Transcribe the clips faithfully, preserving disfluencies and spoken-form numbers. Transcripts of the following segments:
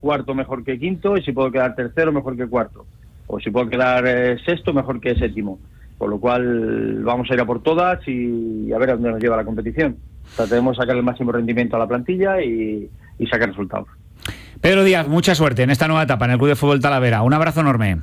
cuarto mejor que quinto, y si puedo quedar tercero mejor que cuarto, o si puedo quedar eh, sexto mejor que séptimo, por lo cual vamos a ir a por todas y a ver a dónde nos lleva la competición. Trataremos de sacar el máximo rendimiento a la plantilla y, y sacar resultados. Pedro Díaz, mucha suerte en esta nueva etapa en el Club de Fútbol Talavera. Un abrazo enorme.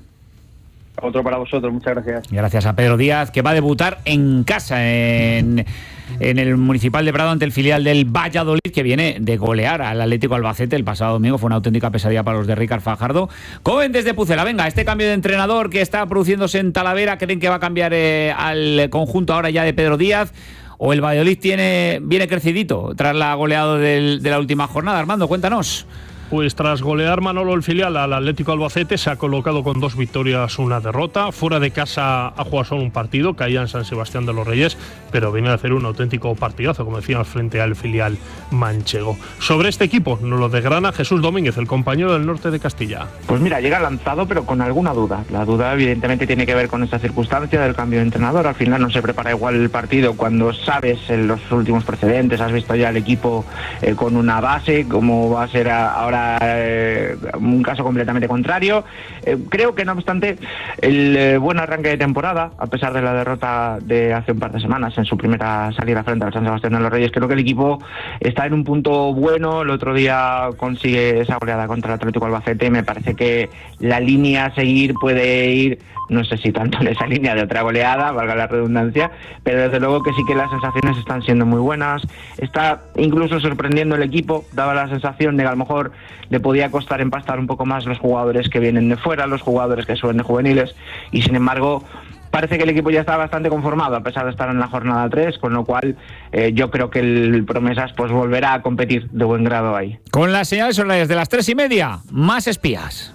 Otro para vosotros, muchas gracias. Y gracias a Pedro Díaz, que va a debutar en casa en, en el Municipal de Prado ante el filial del Valladolid, que viene de golear al Atlético Albacete el pasado domingo. Fue una auténtica pesadilla para los de Ricard Fajardo. Coben desde Pucela, venga, este cambio de entrenador que está produciéndose en Talavera, ¿creen que va a cambiar eh, al conjunto ahora ya de Pedro Díaz? ¿O el Valladolid tiene, viene crecidito tras la goleada del, de la última jornada? Armando, cuéntanos. Pues tras golear Manolo el filial al Atlético Albacete, se ha colocado con dos victorias, una derrota. Fuera de casa ha jugado solo un partido, caía en San Sebastián de los Reyes, pero viene a hacer un auténtico partidazo, como decíamos, frente al filial manchego. Sobre este equipo nos lo desgrana Jesús Domínguez, el compañero del norte de Castilla. Pues mira, llega lanzado pero con alguna duda. La duda evidentemente tiene que ver con esta circunstancia del cambio de entrenador. Al final no se prepara igual el partido cuando sabes en los últimos precedentes, has visto ya el equipo eh, con una base, como va a ser a, ahora Eh, un caso completamente contrario. Eh, creo que no obstante el eh, buen arranque de temporada, a pesar de la derrota de hace un par de semanas en su primera salida frente al San Sebastián de los Reyes, creo que el equipo está en un punto bueno. El otro día consigue esa goleada contra el Atlético Albacete y me parece que la línea a seguir puede ir, no sé si tanto en esa línea de otra goleada, valga la redundancia, pero desde luego que sí que las sensaciones están siendo muy buenas. Está incluso sorprendiendo el equipo, daba la sensación de que a lo mejor le podía costar empastar un poco más los jugadores que vienen de fuera, los jugadores que suben de juveniles, y sin embargo parece que el equipo ya está bastante conformado a pesar de estar en la jornada tres, con lo cual eh, yo creo que el Promesas pues volverá a competir de buen grado ahí. Con las señales horarias de las tres y media, más espías.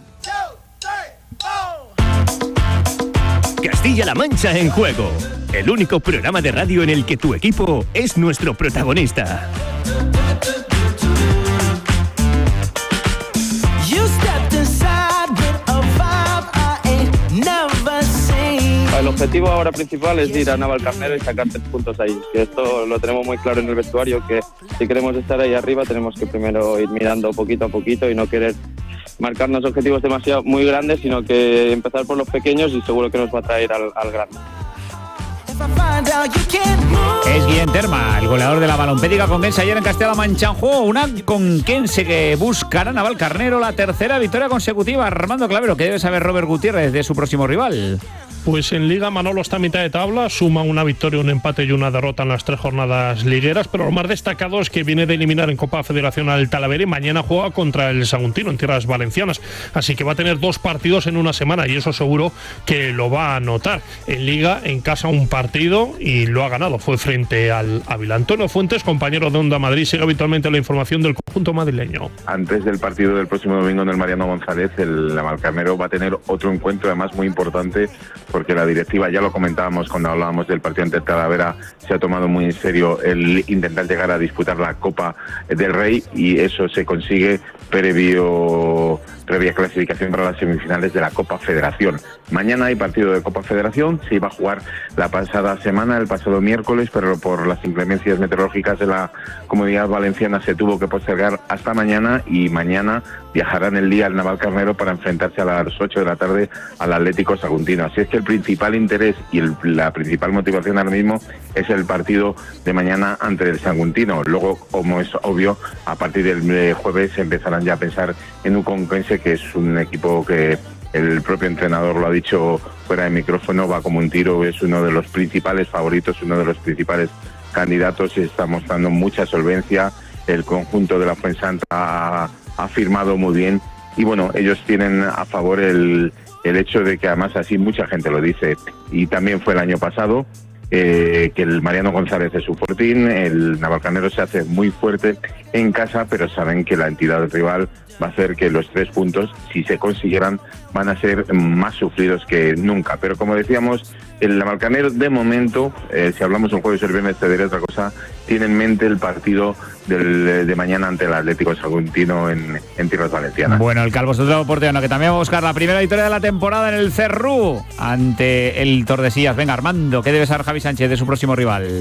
Castilla-La Mancha en juego, el único programa de radio en el que tu equipo es nuestro protagonista. El objetivo ahora principal es ir a Navalcarnero y sacar tres puntos ahí. Que esto lo tenemos muy claro en el vestuario, que si queremos estar ahí arriba tenemos que primero ir mirando poquito a poquito y no querer marcarnos objetivos demasiado muy grandes, sino que empezar por los pequeños y seguro que nos va a traer al, al grande. Es Guillem Terma, el goleador de la Balompédica Conquense ayer en Castilla-La Mancha en juego. Una Conquense que buscará a Navalcarnero la tercera victoria consecutiva. Armando Clavero, ¿qué debe saber Robert Gutiérrez de su próximo rival? Pues en Liga Manolo está a mitad de tabla, suma una victoria, un empate y una derrota en las tres jornadas ligueras, pero lo más destacado es que viene de eliminar en Copa Federación al Talavera y mañana juega contra el Saguntino en tierras valencianas, así que va a tener dos partidos en una semana y eso seguro que lo va a notar. En Liga, en casa un partido y lo ha ganado, fue frente al Ávila. Antonio Fuentes, compañero de Onda Madrid, sigue habitualmente la información del conjunto madrileño. Antes del partido del próximo domingo en el Mariano González, el Navalcarnero va a tener otro encuentro además muy importante, porque la directiva, ya lo comentábamos cuando hablábamos del partido ante Talavera, se ha tomado muy en serio el intentar llegar a disputar la Copa del Rey, y eso se consigue previo previa clasificación para las semifinales de la Copa Federación. Mañana hay partido de Copa Federación, se iba a jugar la pasada semana, el pasado miércoles, pero por las inclemencias meteorológicas de la Comunidad Valenciana se tuvo que postergar hasta mañana, y mañana viajarán el día al Navalcarnero para enfrentarse a las ocho de la tarde al Atlético Saguntino. Así es que el principal interés y el, la principal motivación ahora mismo es el partido de mañana ante el Saguntino. Luego, como es obvio, a partir del jueves empezarán ya a pensar en un Conquense, que es un equipo que el propio entrenador lo ha dicho fuera de micrófono, va como un tiro, es uno de los principales favoritos, uno de los principales candidatos, y está mostrando mucha solvencia. El conjunto de la Fuensanta ha, ha firmado muy bien, y bueno, ellos tienen a favor el, el hecho de que además así mucha gente lo dice, y también fue el año pasado, eh, que el Mariano González es su fortín, el Navalcarnero se hace muy fuerte en casa, pero saben que la entidad rival va a hacer que los tres puntos, si se consiguieran, van a ser más sufridos que nunca. Pero como decíamos, el Navalcarnero de momento, eh, si hablamos un jueves o el viernes te diré otra cosa, tiene en mente el partido del, de mañana ante el Atlético Saguntino en, en tierras valencianas. Bueno, el Calvo Sotelo Porteano, que también va a buscar la primera victoria de la temporada en el Cerrú ante el Tordesillas. Venga, Armando, ¿qué debe saber Javi Sánchez de su próximo rival?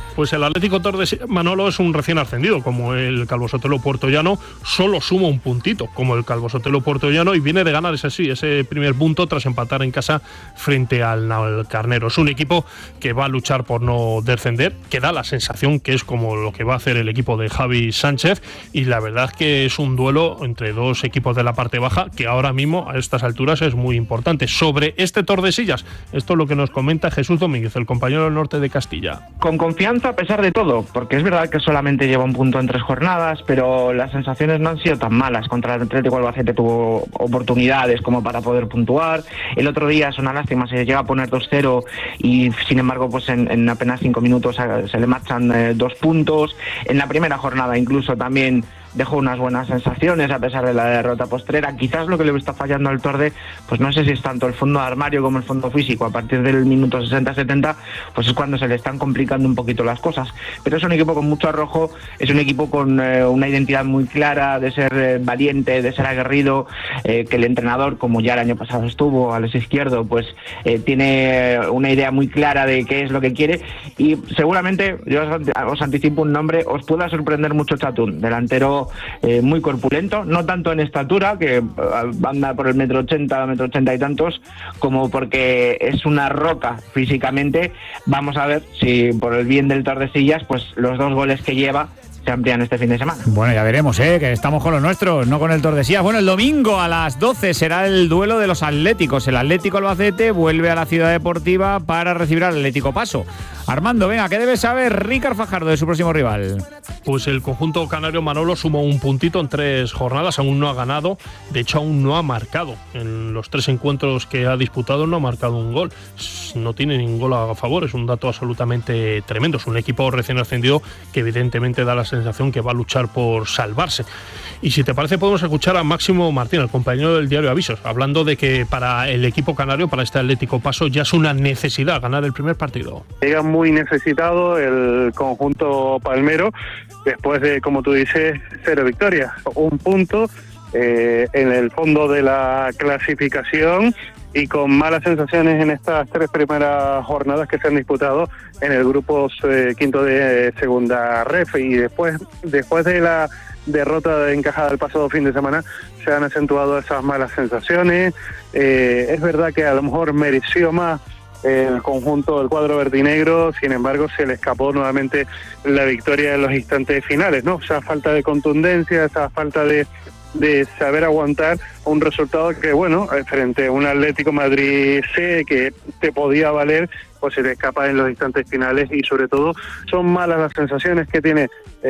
Pues el Atlético Tordesillas, Manolo, es un recién ascendido, como el Calvo Sotelo Puertollano, solo suma un puntito, como el Calvo Sotelo Puertollano, y viene de ganar ese sí, ese primer punto tras empatar en casa frente al Navalcarnero. Es un equipo que va a luchar por no descender, que da la sensación que es como lo que va a hacer el equipo de Javi Sánchez, y la verdad es que es un duelo entre dos equipos de la parte baja que ahora mismo a estas alturas es muy importante. Sobre este Tordesillas, esto es lo que nos comenta Jesús Domínguez, el compañero del norte de Castilla. Con confianza a pesar de todo, porque es verdad que solamente lleva un punto en tres jornadas, pero las sensaciones no han sido tan malas. Contra el Atlético Albacete tuvo oportunidades como para poder puntuar. El otro día es una lástima, se llega a poner dos cero y sin embargo pues en, en apenas cinco minutos se le marchan eh, dos puntos. En la primera jornada incluso también dejó unas buenas sensaciones a pesar de la derrota postrera. Quizás lo que le está fallando al Torde, pues no sé si es tanto el fondo de armario como el fondo físico. A partir del minuto sesenta setenta, pues es cuando se le están complicando un poquito las cosas. Pero es un equipo con mucho arrojo, es un equipo con eh, una identidad muy clara de ser eh, valiente, de ser aguerrido, eh, que el entrenador, como ya el año pasado estuvo, Alex Izquierdo, pues eh, tiene una idea muy clara de qué es lo que quiere, y seguramente, yo os, os anticipo un nombre, os pueda sorprender mucho Chatún, delantero Eh, muy corpulento, no tanto en estatura, que eh, anda por el metro ochenta, metro ochenta y tantos, como porque es una roca físicamente. Vamos a ver si por el bien del Tordesillas, pues los dos goles que lleva se amplían este fin de semana. Bueno, ya veremos, ¿eh? Que estamos con los nuestros, no con el Tordesillas. Bueno, el domingo a las doce será el duelo de los Atléticos. El Atlético Albacete vuelve a la Ciudad Deportiva para recibir al Atlético Paso. Armando, venga, ¿qué debe saber Rícar Fajardo de su próximo rival? Pues el conjunto canario, Manolo, sumó un puntito en tres jornadas, aún no ha ganado, de hecho aún no ha marcado. En los tres encuentros que ha disputado no ha marcado un gol, no tiene ningún gol a favor, es un dato absolutamente tremendo. Es un equipo recién ascendido que evidentemente da la sensación que va a luchar por salvarse. Y si te parece podemos escuchar a Máximo Martín, el compañero del diario Avisos, hablando de que para el equipo canario, para este Atlético Paso, ya es una necesidad ganar el primer partido. Llega muy necesitado el conjunto palmero después de, como tú dices, cero victorias, un punto eh, en el fondo de la clasificación y con malas sensaciones en estas tres primeras jornadas que se han disputado en el grupo eh, quinto de segunda ref, y después después de la derrota de encajada el pasado fin de semana se han acentuado esas malas sensaciones. Eh, es verdad que a lo mejor mereció más el conjunto del cuadro verdinegro, sin embargo se le escapó nuevamente la victoria en los instantes finales, ¿no? Esa falta de contundencia, esa falta de, de saber aguantar un resultado que, bueno, frente a un Atlético Madrid C que te podía valer, pues se le escapa en los instantes finales, y sobre todo son malas las sensaciones que tiene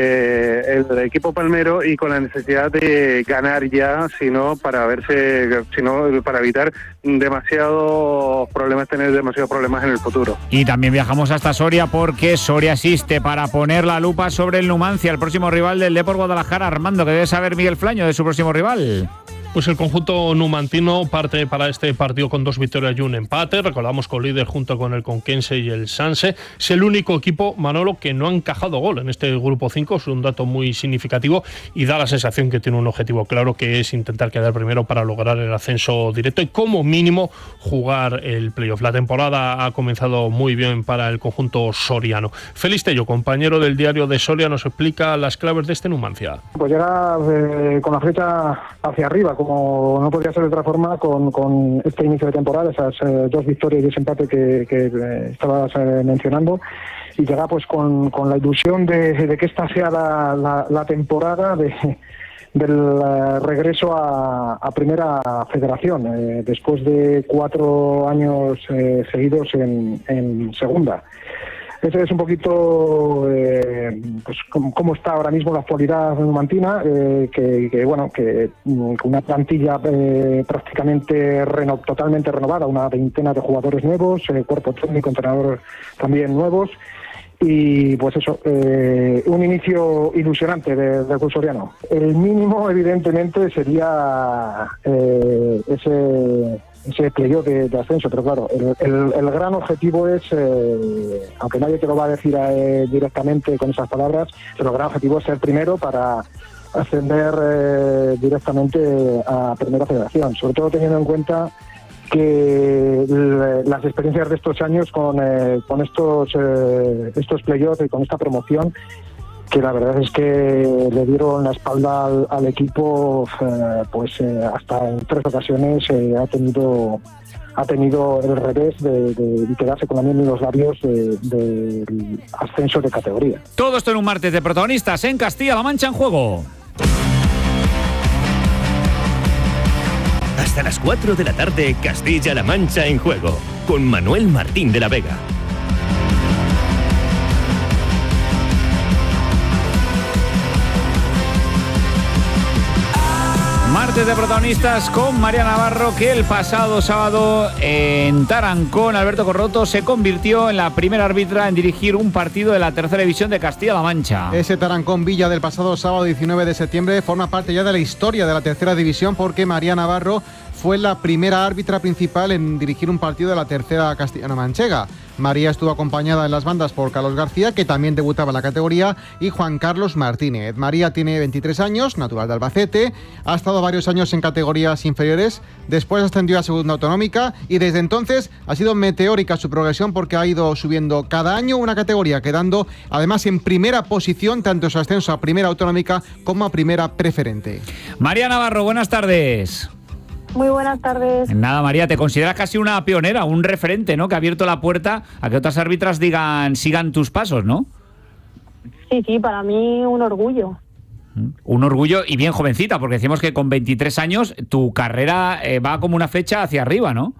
eh, el equipo palmero, y con la necesidad de ganar ya, sino para verse, sino para evitar demasiados problemas, tener demasiados problemas en el futuro. Y también viajamos hasta Soria porque Soria asiste para poner la lupa sobre el Numancia, el próximo rival del Depor Guadalajara. Armando, ¿qué debe saber Miguel Flaño de su próximo rival? Pues el conjunto numantino parte para este partido con dos victorias y un empate. Recordamos con líder junto con el Conquense y el Sanse. Es el único equipo, Manolo, que no ha encajado gol en este grupo cinco. Es un dato muy significativo y da la sensación que tiene un objetivo claro, que es intentar quedar primero para lograr el ascenso directo y como mínimo jugar el playoff. La temporada ha comenzado muy bien para el conjunto soriano. Félix Tello, compañero del diario de Soria, nos explica las claves de este Numancia. Pues llega eh, con la flecha hacia arriba, como no podría ser de otra forma, con, con este inicio de temporada, esas eh, dos victorias y ese empate que, que eh, estabas eh, mencionando, y llega pues con, con la ilusión de, de que esta sea la, la, la temporada de, del uh, regreso a, a Primera Federación, eh, después de cuatro años eh, seguidos en, en Segunda. Ese es un poquito eh, pues cómo, cómo está ahora mismo la actualidad numantina, eh, que, que bueno, que con una plantilla eh, prácticamente reno, totalmente renovada, una veintena de jugadores nuevos, eh, cuerpo técnico, entrenador también nuevos, y pues eso, eh, un inicio ilusionante del de club soriano. El mínimo, evidentemente, sería eh, ese ese playoff de, de ascenso, pero claro, el, el, el gran objetivo es, eh, aunque nadie te lo va a decir eh, directamente con esas palabras, pero el gran objetivo es ser primero para ascender eh, directamente a Primera Federación, sobre todo teniendo en cuenta que las experiencias de estos años con, eh, con estos, eh, estos playoffs y con esta promoción, que la verdad es que le dieron la espalda al, al equipo, eh, pues eh, hasta en tres ocasiones eh, ha tenido ha tenido el revés de, de, de quedarse con la miel en los labios del de, de ascenso de categoría. Todo esto en un martes de protagonistas en Castilla-La Mancha en juego. Hasta las cuatro de la tarde, Castilla-La Mancha en juego, con Manuel Martín de la Vega. Martes de protagonistas con María Navarro, que el pasado sábado en Tarancón, Alberto Corroto se convirtió en la primera árbitra en dirigir un partido de la tercera división de Castilla-La Mancha. Ese Tarancón Villa del pasado sábado diecinueve de septiembre forma parte ya de la historia de la tercera división, porque María Navarro fue la primera árbitra principal en dirigir un partido de la tercera castellano-manchega. María estuvo acompañada en las bandas por Carlos García, que también debutaba en la categoría, y Juan Carlos Martínez. María tiene veintitrés años, natural de Albacete, ha estado varios años en categorías inferiores, después ascendió a segunda autonómica y desde entonces ha sido meteórica su progresión, porque ha ido subiendo cada año una categoría, quedando además en primera posición tanto en su ascenso a primera autonómica como a primera preferente. María Navarro, buenas tardes. Muy buenas tardes. Nada, María, te consideras casi una pionera, un referente, ¿no? Que ha abierto la puerta a que otras árbitras digan, sigan tus pasos, ¿no? Sí, sí, para mí un orgullo. Un orgullo, y bien jovencita, porque decimos que con veintitrés años tu carrera eh, va como una flecha hacia arriba, ¿no?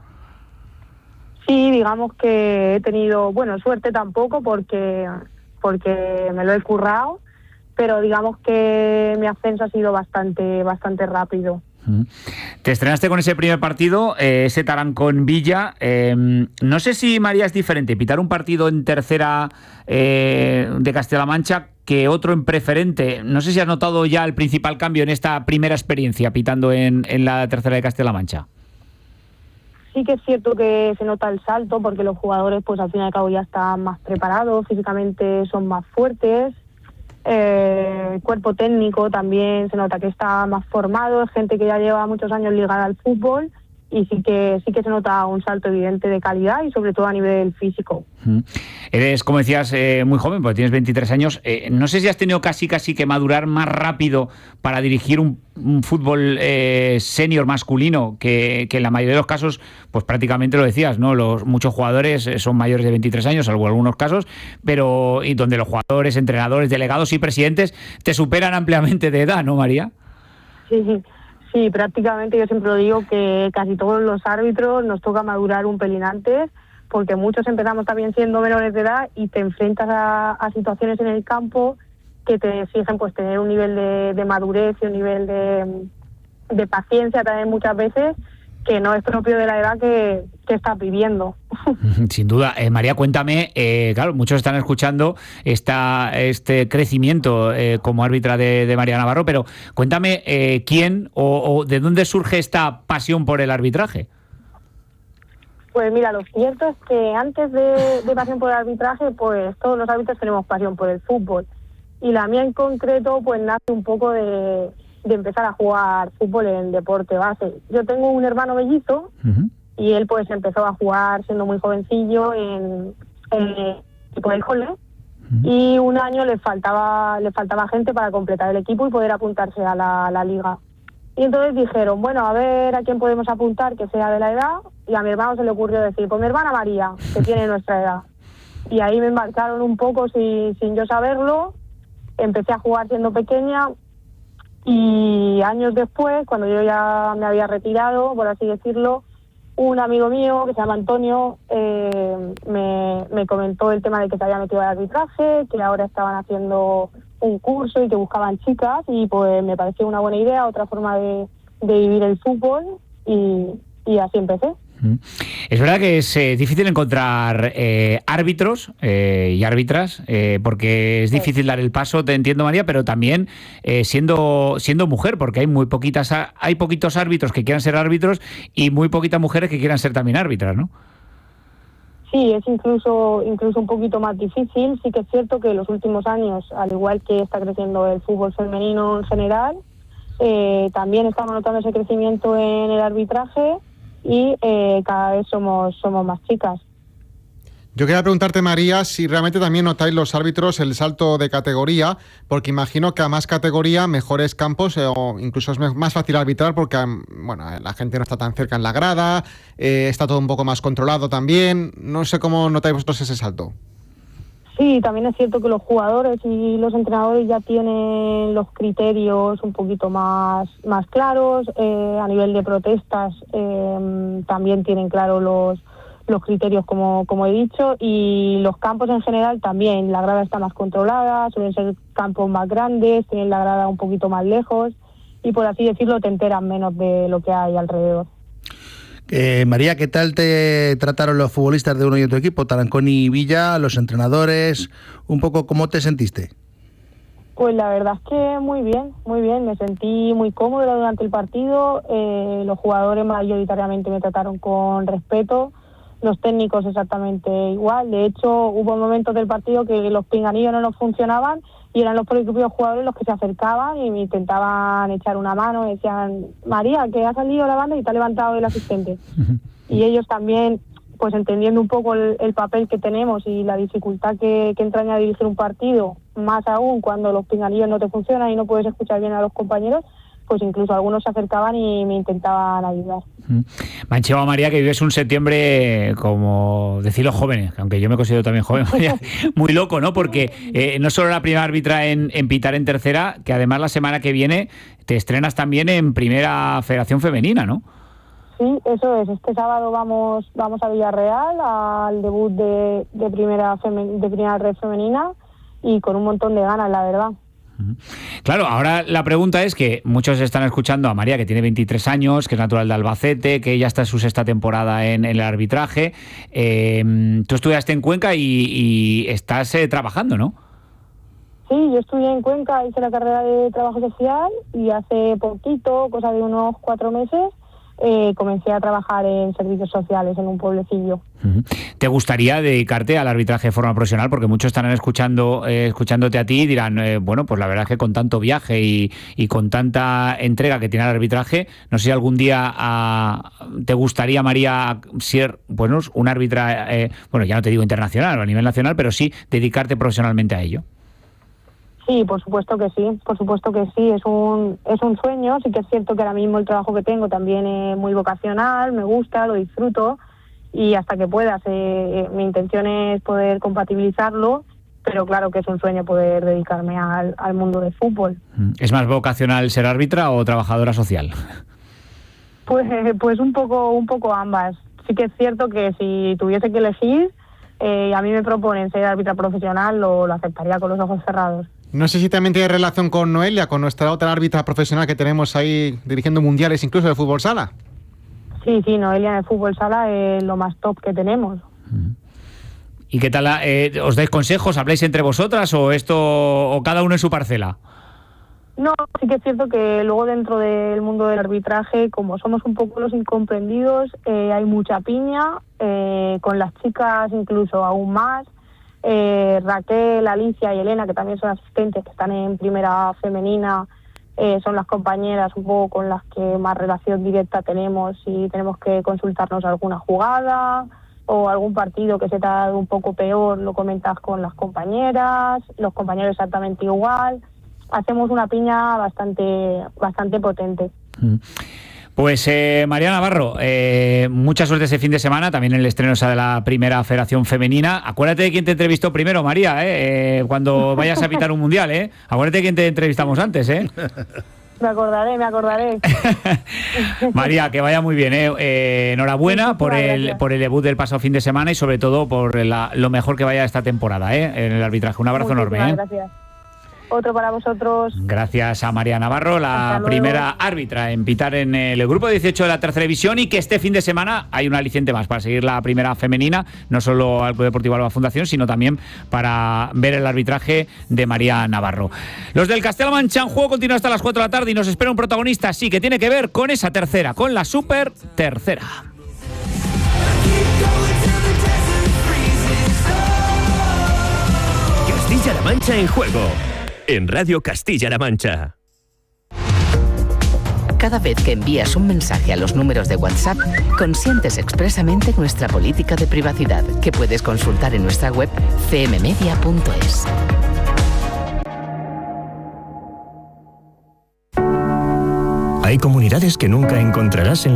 Sí, digamos que he tenido, bueno, suerte tampoco porque, porque me lo he currado, pero digamos que mi ascenso ha sido bastante, bastante rápido. Te estrenaste con ese primer partido, eh, ese Tarancón Villa. Eh, no sé si, María, es diferente pitar un partido en tercera eh, de Castilla-La Mancha que otro en preferente. No sé si has notado ya el principal cambio en esta primera experiencia pitando en, en la tercera de Castilla-La Mancha. Sí que es cierto que se nota el salto, porque los jugadores pues al fin y al cabo ya están más preparados, físicamente son más fuertes. Eh, el cuerpo técnico también se nota que está más formado, es gente que ya lleva muchos años ligada al fútbol, y sí que sí que se nota un salto evidente de calidad y sobre todo a nivel físico. Eres, como decías, eh, muy joven, porque tienes veintitrés años. Eh, no sé si has tenido casi casi que madurar más rápido para dirigir un, un fútbol eh, senior masculino, que, que en la mayoría de los casos, pues prácticamente lo decías, ¿no? Los muchos jugadores son mayores de veintitrés años, salvo algunos casos, pero y donde los jugadores, entrenadores, delegados y presidentes te superan ampliamente de edad, ¿no, María? Sí, sí. Sí, prácticamente yo siempre lo digo, que casi todos los árbitros nos toca madurar un pelín antes, porque muchos empezamos también siendo menores de edad y te enfrentas a, a situaciones en el campo que te exigen pues tener un nivel de, de madurez y un nivel de, de paciencia también muchas veces, que no es propio de la edad que, que estás viviendo. Sin duda. Eh, María, cuéntame, eh, claro, muchos están escuchando esta, este crecimiento eh, como árbitra de, de María Navarro, pero cuéntame eh, quién o, o de dónde surge esta pasión por el arbitraje. Pues mira, lo cierto es que antes de, de pasión por el arbitraje, pues todos los árbitros tenemos pasión por el fútbol. Y la mía en concreto, pues nace un poco de... de empezar a jugar fútbol en deporte base. Yo tengo un hermano mellizo, uh-huh. y él pues empezó a jugar siendo muy jovencillo en, en el equipo del cole, uh-huh. y un año le faltaba le faltaba gente para completar el equipo y poder apuntarse a la, a la liga. Y entonces dijeron, bueno, a ver a quién podemos apuntar que sea de la edad, y a mi hermano se le ocurrió decir, pues mi hermana María, que tiene nuestra edad. Y ahí me embarcaron un poco sin, sin yo saberlo, empecé a jugar siendo pequeña. Y años después, cuando yo ya me había retirado, por así decirlo, un amigo mío que se llama Antonio eh, me, me comentó el tema de que se había metido al arbitraje, que ahora estaban haciendo un curso y que buscaban chicas, y pues me pareció una buena idea, otra forma de, de vivir el fútbol, y, y así empecé. Es verdad que es eh, difícil encontrar eh, árbitros eh, y árbitras, eh, porque es difícil dar el paso, te entiendo, María, pero también eh, siendo siendo mujer, porque hay muy poquitas hay poquitos árbitros que quieran ser árbitros y muy poquitas mujeres que quieran ser también árbitras, ¿no? Sí, es incluso incluso un poquito más difícil. Sí que es cierto que en los últimos años, al igual que está creciendo el fútbol femenino en general, eh, también estamos notando ese crecimiento en el arbitraje. y eh, cada vez somos, somos más chicas. Yo quería preguntarte, María, si realmente también notáis los árbitros el salto de categoría, porque imagino que a más categoría, mejores campos, eh, o incluso es más fácil arbitrar porque bueno, la gente no está tan cerca en la grada, eh, está todo un poco más controlado también. No sé cómo notáis vosotros ese salto. Sí, también es cierto que los jugadores y los entrenadores ya tienen los criterios un poquito más, más claros. Eh, a nivel de protestas eh, también tienen claro los los criterios, como, como he dicho, y los campos en general también. La grada está más controlada, suelen ser campos más grandes, tienen la grada un poquito más lejos y, por así decirlo, te enteran menos de lo que hay alrededor. Eh, María, ¿qué tal te trataron los futbolistas de uno y otro equipo, Tarancón y Villa, los entrenadores? Un poco, ¿cómo te sentiste? Pues la verdad es que muy bien, muy bien. Me sentí muy cómoda durante el partido. Eh, los jugadores mayoritariamente me trataron con respeto. Los técnicos exactamente igual. De hecho, hubo momentos del partido que los pinganillos no nos funcionaban y eran los propios jugadores los que se acercaban y me intentaban echar una mano. Me decían, María, que ha salido la banda y te ha levantado el asistente. Y ellos también, pues entendiendo un poco el, el papel que tenemos y la dificultad que, que entraña dirigir un partido, más aún cuando los pinganillos no te funcionan y no puedes escuchar bien a los compañeros, pues incluso algunos se acercaban y me intentaban ayudar. Mancheva, María, que vives un septiembre, como decir los jóvenes, aunque yo me considero también joven, María, muy loco, ¿no? Porque eh, no solo la primera árbitra en, en pitar en tercera, que además la semana que viene te estrenas también en Primera Federación Femenina, ¿no? Sí, eso es. Este sábado vamos vamos a Villarreal al debut de, de primera femen, de primera red femenina y con un montón de ganas, la verdad. Claro, ahora la pregunta es que muchos están escuchando a María, que tiene veintitrés años, que es natural de Albacete, que ya está en su sexta temporada en, en el arbitraje. Eh, tú estudiaste en Cuenca y, y estás eh, trabajando, ¿no? Sí, yo estudié en Cuenca, hice la carrera de trabajo social y hace poquito, cosa de unos cuatro meses, eh, comencé a trabajar en servicios sociales en un pueblecillo. ¿Te gustaría dedicarte al arbitraje de forma profesional? Porque muchos estarán escuchando, eh, escuchándote a ti y dirán, eh, bueno, pues la verdad es que con tanto viaje y, y con tanta entrega que tiene el arbitraje, no sé si algún día a, te gustaría, María, ser, bueno, un árbitra, eh, bueno, ya no te digo internacional o a nivel nacional, pero sí dedicarte profesionalmente a ello. Sí, por supuesto que sí, por supuesto que sí, es un es un sueño. Sí que es cierto que ahora mismo el trabajo que tengo también es muy vocacional, me gusta, lo disfruto y hasta que puedas, eh, mi intención es poder compatibilizarlo, pero claro que es un sueño poder dedicarme al, al mundo del fútbol. ¿Es más vocacional ser árbitra o trabajadora social? Pues pues un poco un poco ambas. Sí que es cierto que si tuviese que elegir, eh, a mí me proponen ser árbitra profesional, lo, lo aceptaría con los ojos cerrados. No sé si también tiene relación con Noelia, con nuestra otra árbitra profesional que tenemos ahí dirigiendo mundiales, incluso de fútbol sala. Sí, sí, Noelia en el fútbol sala es lo más top que tenemos. ¿Y qué tal? Eh, ¿Os dais consejos? ¿Habláis entre vosotras o esto o cada uno en su parcela? No, sí que es cierto que luego dentro del mundo del arbitraje, como somos un poco los incomprendidos, eh, hay mucha piña, eh, con las chicas incluso aún más. Eh, Raquel, Alicia y Elena, que también son asistentes, que están en primera femenina, eh, son las compañeras un poco con las que más relación directa tenemos si tenemos que consultarnos alguna jugada o algún partido que se te ha dado un poco peor, lo comentas con las compañeras, los compañeros exactamente igual. Hacemos una piña bastante, bastante potente. Mm. Pues eh, María Navarro, eh, mucha suerte ese fin de semana, también en el estreno de la Primera Federación Femenina. Acuérdate de quién te entrevistó primero, María, eh, eh, cuando vayas a pitar un mundial, ¿eh? Acuérdate de quién te entrevistamos antes, ¿eh? Me acordaré, me acordaré. María, que vaya muy bien, ¿eh? Eh, enhorabuena por el, por el debut del pasado fin de semana y sobre todo por la, lo mejor que vaya esta temporada, ¿eh? En el arbitraje. Un abrazo Muchísimas enorme, ¿eh? Gracias. Otro para vosotros. Gracias a María Navarro, la primera árbitra en pitar en el grupo dieciocho de la tercera división, y que este fin de semana hay un aliciente más para seguir la primera femenina, no solo al Club Deportivo Alba Fundación, sino también para ver el arbitraje de María Navarro. Los del Castella-La Mancha en juego continúa hasta las cuatro de la tarde y nos espera un protagonista, sí, que tiene que ver con esa tercera, con la super tercera. Castilla-La Mancha en juego. En Radio Castilla-La Mancha. Cada vez que envías un mensaje a los números de WhatsApp, consientes expresamente nuestra política de privacidad, que puedes consultar en nuestra web c m media punto es. Hay comunidades que nunca encontrarás en